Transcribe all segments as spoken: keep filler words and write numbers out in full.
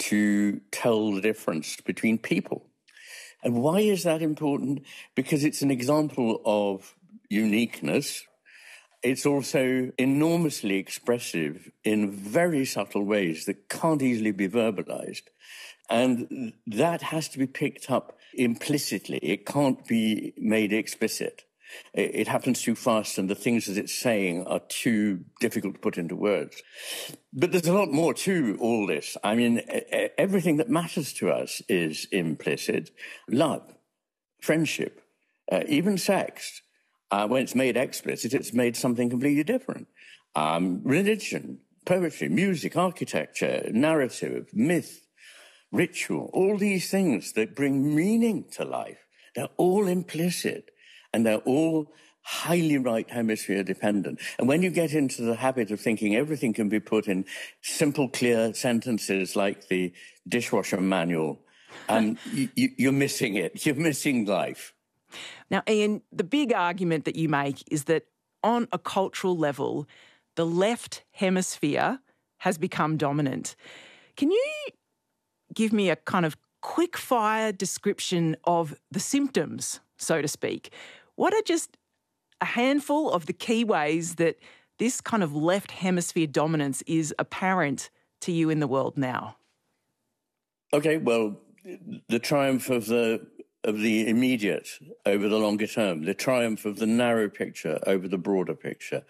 to tell the difference between people. And why is that important? Because it's an example of uniqueness. It's also enormously expressive in very subtle ways that can't easily be verbalized. And that has to be picked up implicitly. It can't be made explicit. It happens too fast, and the things that it's saying are too difficult to put into words. But there's a lot more to all this. I mean, everything that matters to us is implicit. Love, friendship, uh, even sex. Uh, when it's made explicit, it's made something completely different. Um, religion, poetry, music, architecture, narrative, myth, ritual, all these things that bring meaning to life, they're all implicit. And they're all highly right hemisphere dependent. And when you get into the habit of thinking everything can be put in simple, clear sentences like the dishwasher manual, um, you, you, you're missing it. You're missing life. Now, Ian, the big argument that you make is that on a cultural level, the left hemisphere has become dominant. Can you give me a kind of quick-fire description of the symptoms, so to speak? What are just a handful of the key ways that this kind of left hemisphere dominance is apparent to you in the world now? Okay, well, the triumph of the of the immediate over the longer term, the triumph of the narrow picture over the broader picture,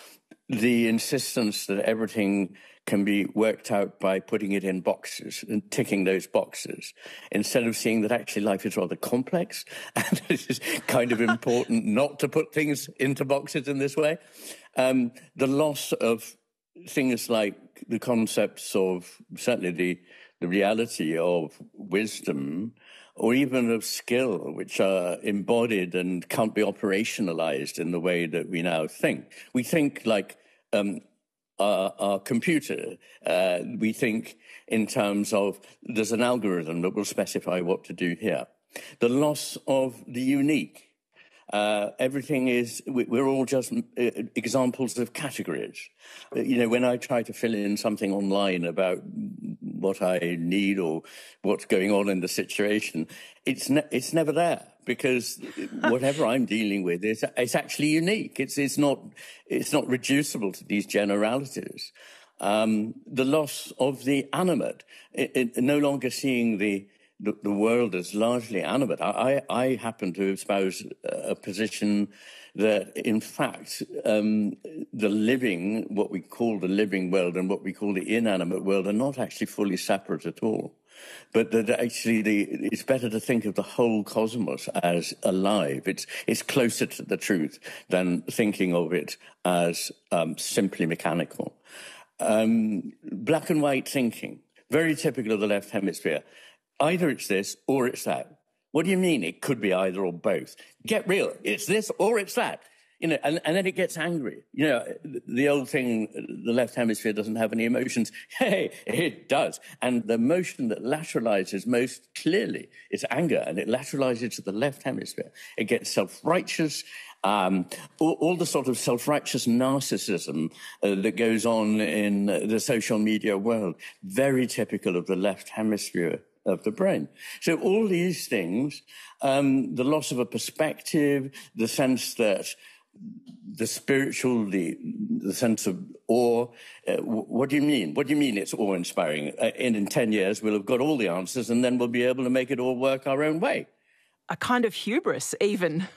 the insistence that everything can be worked out by putting it in boxes and ticking those boxes, instead of seeing that actually life is rather complex and it is kind of important not to put things into boxes in this way. Um, the loss of things like the concepts of, certainly the, the reality of wisdom, or even of skill, which are embodied and can't be operationalized in the way that we now think. We think like um, our, our computer. Uh, we think in terms of there's an algorithm that will specify what to do here. The loss of the unique. Uh, everything is, we're all just examples of categories. You know, when I try to fill in something online about what I need or what's going on in the situation, it's ne- it's never there, because whatever I'm dealing with is it's actually unique. It's it's not it's not reducible to these generalities. Um, the loss of the animate, it, it, no longer seeing the The, the world is largely animate. I, I happen to espouse a position that, in fact, um, the living, what we call the living world and what we call the inanimate world are not actually fully separate at all. But that actually the, it's better to think of the whole cosmos as alive. It's, it's closer to the truth than thinking of it as um, simply mechanical. Um, black and white thinking, very typical of the left hemisphere. Either it's this or it's that. What do you mean it could be either or both? Get real. It's this or it's that. You know, and, and then it gets angry. You know, the old thing, the left hemisphere doesn't have any emotions. Hey, it does. And the emotion that lateralizes most clearly is anger, and it lateralizes to the left hemisphere. It gets self-righteous. Um, all, all the sort of self-righteous narcissism uh, that goes on in uh, the social media world, very typical of the left hemisphere of the brain. So all these things, um, the loss of a perspective, the sense that the spiritual, the, the sense of awe, uh, what do you mean? What do you mean it's awe-inspiring? Uh, in, in ten years, we'll have got all the answers, and then we'll be able to make it all work our own way. A kind of hubris, even.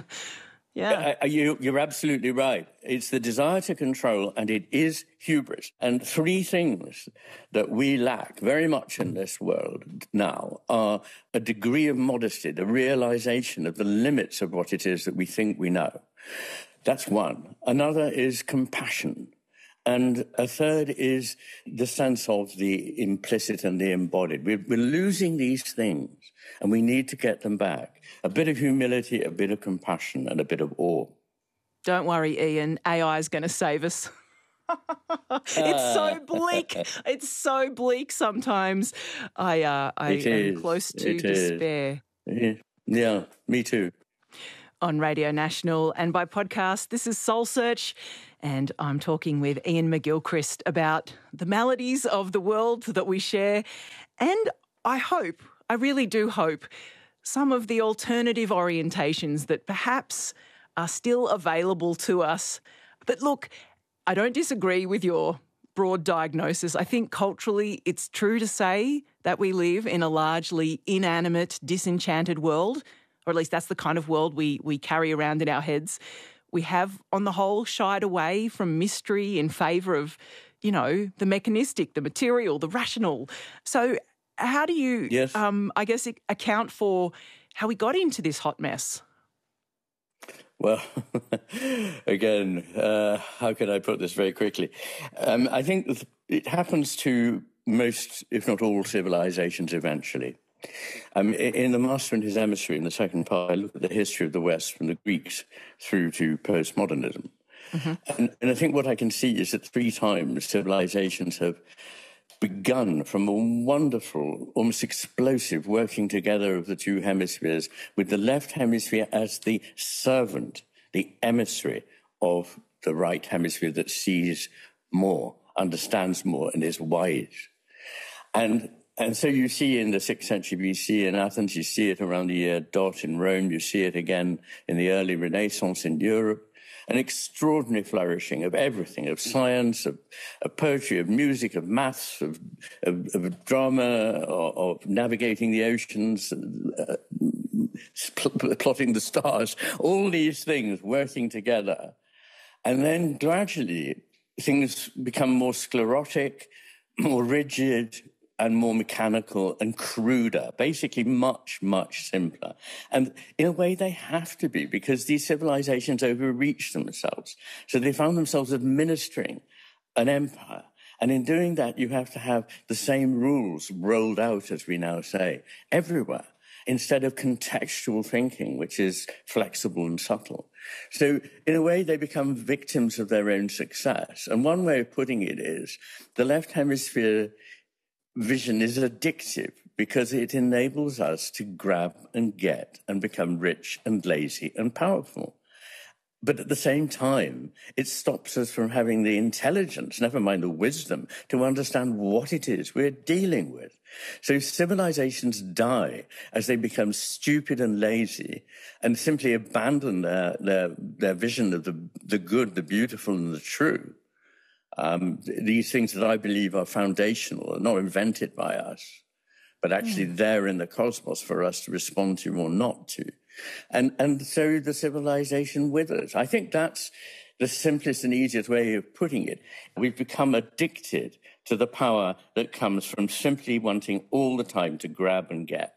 Yeah. Uh, you, you're absolutely right. It's the desire to control, and it is hubris. And three things that we lack very much in this world now are a degree of modesty, the realization of the limits of what it is that we think we know. That's one. Another is compassion. And a third is the sense of the implicit and the embodied. We're, we're losing these things, and we need to get them back. A bit of humility, a bit of compassion, and a bit of awe. Don't worry, Ian. A I is going to save us. It's so bleak. It's so bleak sometimes. I, uh, I it am is. close to it despair. Is. Yeah, me too. On Radio National and by podcast, this is Soul Search. and I'm talking with Iain McGilchrist about the maladies of the world that we share, and I hope, I really do hope, some of the alternative orientations that perhaps are still available to us. But look, I don't disagree with your broad diagnosis. I think culturally it's true to say that we live in a largely inanimate, disenchanted world, or at least that's the kind of world we, we carry around in our heads. We have, on the whole, shied away from mystery in favour of, you know, the mechanistic, the material, the rational. So how do you, yes. um, I guess, account for how we got into this hot mess? Well, again, uh, how can I put this very quickly? Um, I think it happens to most, if not all, civilizations eventually. Um, in The Master and His Emissary, in the second part, I look at the history of the West from the Greeks through to postmodernism. Mm-hmm. And, and I think what I can see is that three times civilizations have begun from a wonderful, almost explosive working together of the two hemispheres, with the left hemisphere as the servant, the emissary of the right hemisphere that sees more, understands more, and is wise. And and so you see in the sixth century B C in Athens, you see it around the year dot in Rome, you see it again in the early Renaissance in Europe. An extraordinary flourishing of everything, of science, of, of poetry, of music, of maths, of, of, of drama, of, of navigating the oceans, uh, pl- plotting the stars, all these things working together. And then gradually things become more sclerotic, more rigid, and more mechanical and cruder, basically much, much simpler. And in a way, they have to be, because these civilizations overreached themselves. So they found themselves administering an empire. And in doing that, you have to have the same rules rolled out, as we now say, everywhere, instead of contextual thinking, which is flexible and subtle. So in a way, they become victims of their own success. And one way of putting it is the left hemisphere vision is addictive because it enables us to grab and get and become rich and lazy and powerful. But at the same time, it stops us from having the intelligence, never mind the wisdom, to understand what it is we're dealing with. So civilizations die as they become stupid and lazy and simply abandon their, their, their vision of the, the good, the beautiful, and the true. Um, these things that I believe are foundational are not invented by us, but actually mm. there in the cosmos for us to respond to or not to. And, and so the civilization withers. I think that's the simplest and easiest way of putting it. We've become addicted to the power that comes from simply wanting all the time to grab and get.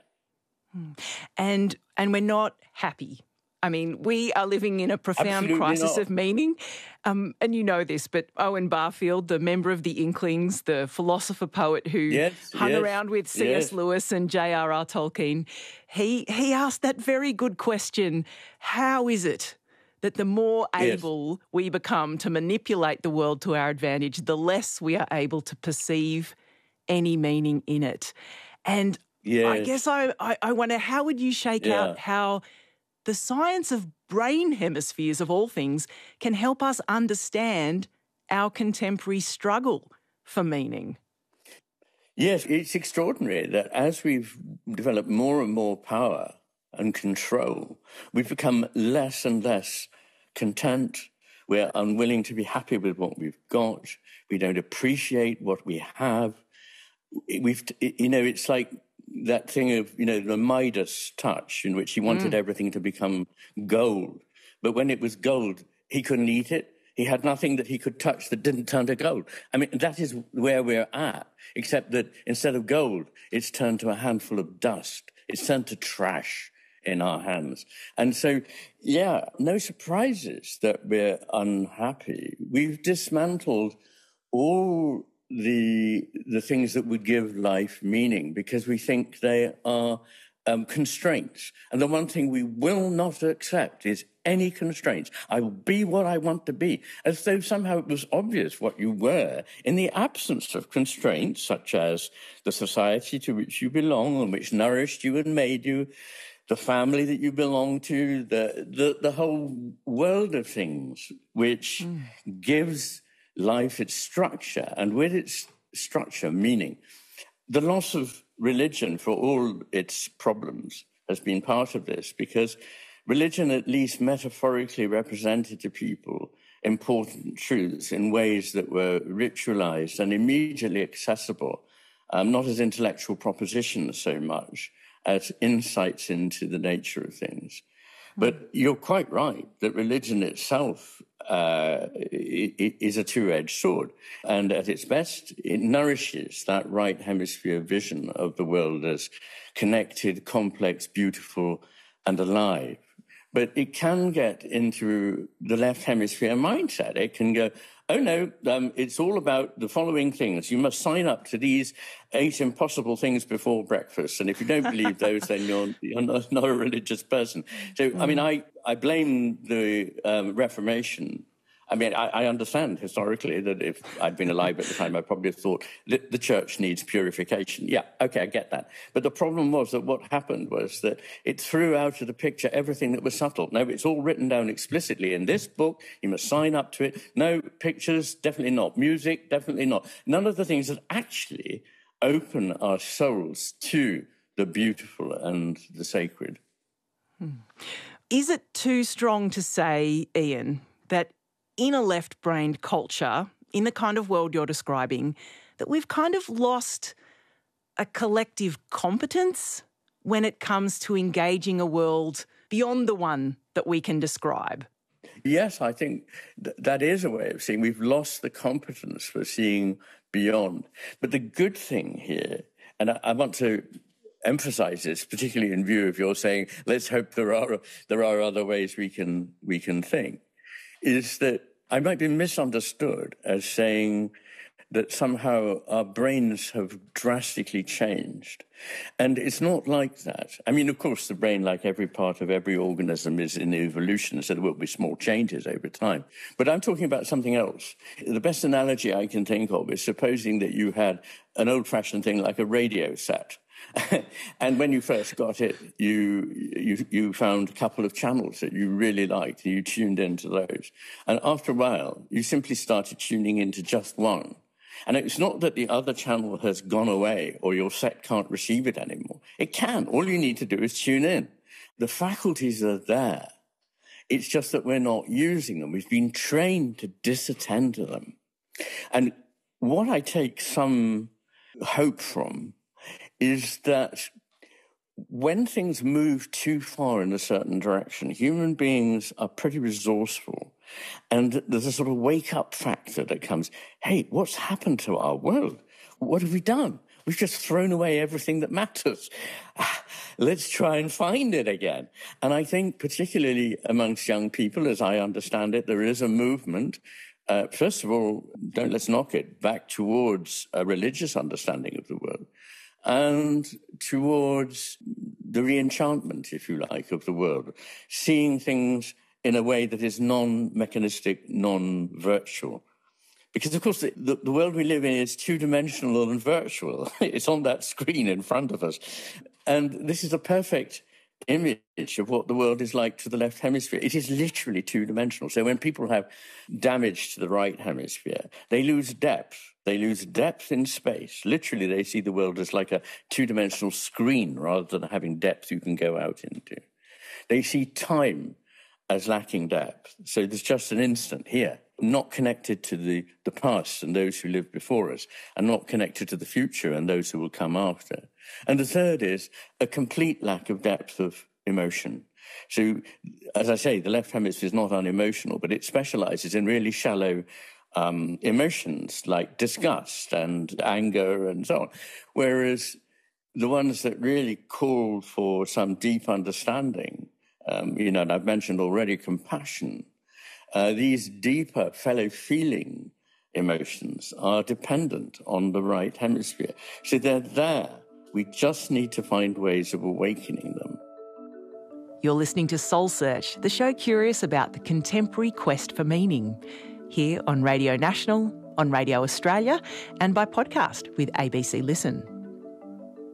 And, and we're not happy. I mean, we are living in a profound Absolutely crisis not. of meaning. Um, and you know this, but Owen Barfield, the member of the Inklings, the philosopher-poet who yes, hung yes, around with C S yes. Lewis and J R R Tolkien, he, he asked that very good question, how is it that the more able yes. we become to manipulate the world to our advantage, the less we are able to perceive any meaning in it? And yes. I guess I, I, I wonder, how would you shake yeah. out how the science of brain hemispheres, of all things, can help us understand our contemporary struggle for meaning? Yes, it's extraordinary that as we've developed more and more power and control, we've become less and less content. We're unwilling to be happy with what we've got. We don't appreciate what we have. We've, you know, it's like that thing of, you know, the Midas touch, in which he wanted mm. everything to become gold. But when it was gold, he couldn't eat it. He had nothing that he could touch that didn't turn to gold. I mean, that is where we're at, except that instead of gold, it's turned to a handful of dust. It's turned to trash in our hands. And so, yeah, no surprises that we're unhappy. We've dismantled all the the things that would give life meaning because we think they are um, constraints. And the one thing we will not accept is any constraints. I will be what I want to be, as though somehow it was obvious what you were in the absence of constraints, such as the society to which you belong and which nourished you and made you. the family that you belong to, the the, the whole world of things, which mm. gives life its structure, and with its structure, meaning. The loss of religion, for all its problems, has been part of this, because religion at least metaphorically represented to people important truths in ways that were ritualized and immediately accessible, um, not as intellectual propositions so much as insights into the nature of things. But you're quite right that religion itself uh, is a two-edged sword. And at its best, it nourishes that right hemisphere vision of the world as connected, complex, beautiful, and alive. But it can get into the left hemisphere mindset. It can go, oh, no, um, it's all about the following things. You must sign up to these eight impossible things before breakfast. And if you don't believe those, then you're, you're not, not a religious person. So, mm. I mean, I, I blame the um, Reformation. I mean, I, I understand historically that if I'd been alive at the time, I probably have thought that the church needs purification. Yeah, okay, I get that. But the problem was that what happened was that it threw out of the picture everything that was subtle. No, it's all written down explicitly in this book. You must sign up to it. No, pictures, definitely not. Music, definitely not. None of the things that actually open our souls to the beautiful and the sacred. Hmm. Is it too strong to say, Ian, that in a left-brained culture, in the kind of world you're describing, that we've kind of lost a collective competence when it comes to engaging a world beyond the one that we can describe? Yes, I think th- that is a way of seeing. We've lost the competence for seeing beyond. But the good thing here, and I, I want to emphasize this, particularly in view of your saying, let's hope there are there are other ways we can we can think, is that I might be misunderstood as saying that somehow our brains have drastically changed. And it's not like that. I mean, of course, the brain, like every part of every organism, is in evolution, so there will be small changes over time. But I'm talking about something else. The best analogy I can think of is supposing that you had an old-fashioned thing like a radio set. And when you first got it, you, you you found a couple of channels that you really liked, and you tuned into those. And after a while, you simply started tuning into just one. And it's not that the other channel has gone away or your set can't receive it anymore. It can. All you need to do is tune in. The faculties are there. It's just that we're not using them. We've been trained to disattend to them. And what I take some hope from is that when things move too far in a certain direction, human beings are pretty resourceful. And there's a sort of wake-up factor that comes, hey, what's happened to our world? What have we done? We've just thrown away everything that matters. Let's try and find it again. And I think particularly amongst young people, as I understand it, there is a movement. Uh, first of all, don't let's knock it, back towards a religious understanding of the world, and towards the re-enchantment, if you like, of the world, seeing things in a way that is non-mechanistic, non-virtual. Because, of course, the, the, the world we live in is two-dimensional and virtual. It's on that screen in front of us. And this is a perfect image of what the world is like to the left hemisphere. It is literally two-dimensional. So when people have damage to the right hemisphere, they lose depth. They lose depth in space. Literally, they see the world as like a two-dimensional screen rather than having depth you can go out into. They see time as lacking depth. So there's just an instant here, not connected to the, the past and those who lived before us, and not connected to the future and those who will come after. And the third is a complete lack of depth of emotion. So, as I say, the left hemisphere is not unemotional, but it specializes in really shallow um, emotions like disgust and anger and so on. Whereas the ones that really call for some deep understanding, Um, you know, and I've mentioned already compassion. Uh, these deeper fellow-feeling emotions are dependent on the right hemisphere. So they're there. We just need to find ways of awakening them. You're listening to Soul Search, the show curious about the contemporary quest for meaning, here on Radio National, on Radio Australia, and by podcast with A B C Listen.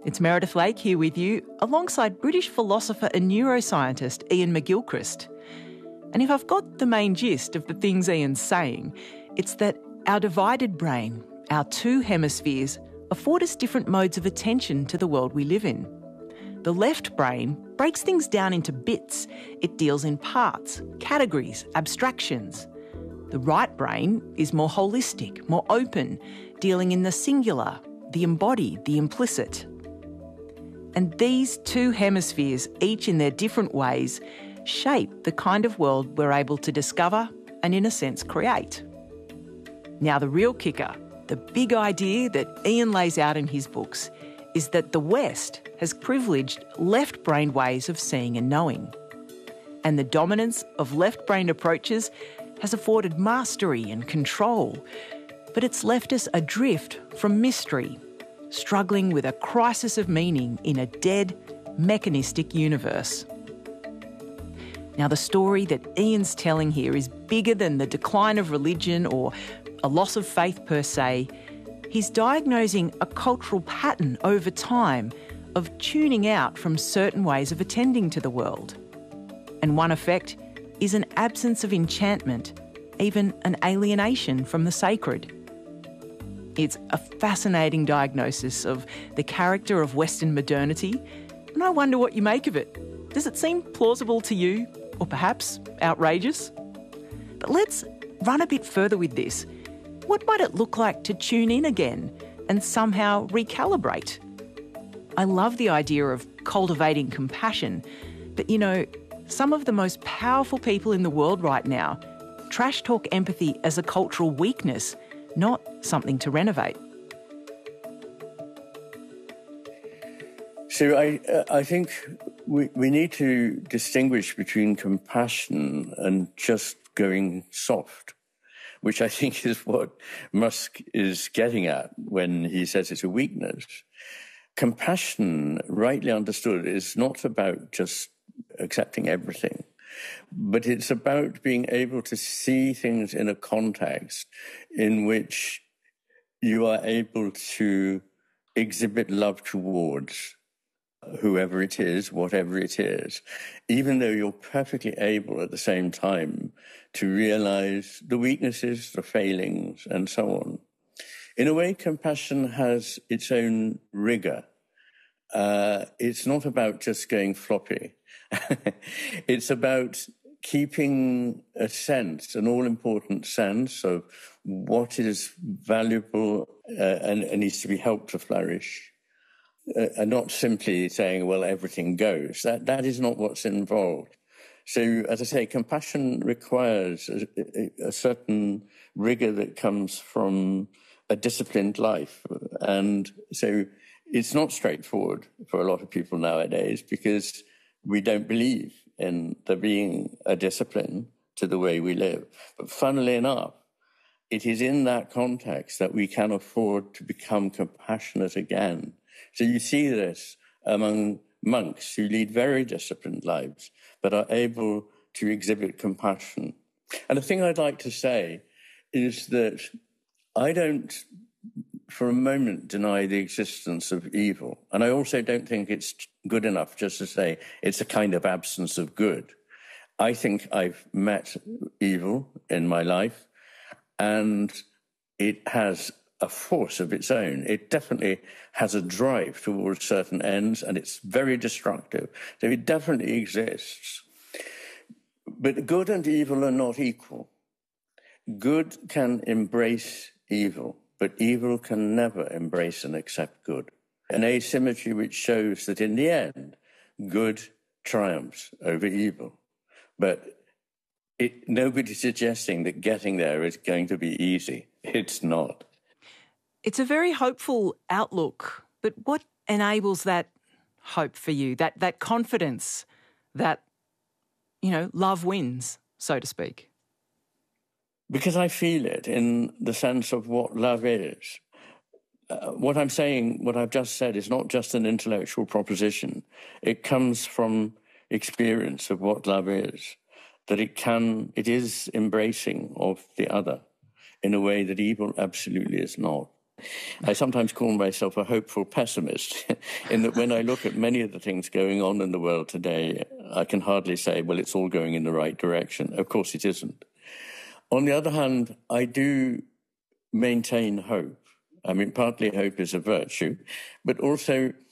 It's Meredith Lake here with you, alongside British philosopher and neuroscientist Iain McGilchrist. And if I've got the main gist of the things Iain's saying, it's that our divided brain, our two hemispheres, afford us different modes of attention to the world we live in. The left brain breaks things down into bits. It deals in parts, categories, abstractions. The right brain is more holistic, more open, dealing in the singular, the embodied, the implicit. And these two hemispheres, each in their different ways, shape the kind of world we're able to discover and, in a sense, create. Now, the real kicker, the big idea that Iain lays out in his books, is that the West has privileged left-brained ways of seeing and knowing. And the dominance of left-brained approaches has afforded mastery and control, but it's left us adrift from mystery, struggling with a crisis of meaning in a dead, mechanistic universe. Now, the story that Iain's telling here is bigger than the decline of religion or a loss of faith per se. He's diagnosing a cultural pattern over time of tuning out from certain ways of attending to the world. And one effect is an absence of enchantment, even an alienation from the sacred. It's a fascinating diagnosis of the character of Western modernity, and I wonder what you make of it. Does it seem plausible to you, or perhaps outrageous? But let's run a bit further with this. What might it look like to tune in again and somehow recalibrate? I love the idea of cultivating compassion, but you know, some of the most powerful people in the world right now trash talk empathy as a cultural weakness, not something to renovate. So I, uh, I think we, we need to distinguish between compassion and just going soft, which I think is what Musk is getting at when he says it's a weakness. Compassion, rightly understood, is not about just accepting everything, but it's about being able to see things in a context in which you are able to exhibit love towards whoever it is, whatever it is, even though you're perfectly able at the same time to realize the weaknesses, the failings, and so on. In a way, compassion has its own rigor. Uh, it's not about just going floppy. It's about keeping a sense, an all-important sense of what is valuable uh, and, and needs to be helped to flourish, uh, and not simply saying, well, everything goes. That that is not what's involved. So, as I say, compassion requires a, a, a certain rigor that comes from a disciplined life. And so it's not straightforward for a lot of people nowadays because we don't believe in there being a discipline to the way we live. But funnily enough, it is in that context that we can afford to become compassionate again. So you see this among monks who lead very disciplined lives, but are able to exhibit compassion. And the thing I'd like to say is that I don't, for a moment, deny the existence of evil. And I also don't think it's good enough just to say it's a kind of absence of good. I think I've met evil in my life, and it has a force of its own. It definitely has a drive towards certain ends, and it's very destructive. So it definitely exists. But good and evil are not equal. Good can embrace evil, but evil can never embrace and accept good. An asymmetry which shows that in the end, good triumphs over evil. But it, nobody's suggesting that getting there is going to be easy. It's not. It's a very hopeful outlook, but what enables that hope for you, that that confidence that, you know, love wins, so to speak? Because I feel it in the sense of what love is. Uh, what I'm saying, what I've just said, is not just an intellectual proposition. It comes from experience of what love is, that it can, it is embracing of the other in a way that evil absolutely is not. I sometimes call myself a hopeful pessimist, in that when I look at many of the things going on in the world today, I can hardly say, well, it's all going in the right direction. Of course it isn't. On the other hand, I do maintain hope. I mean, partly hope is a virtue, but also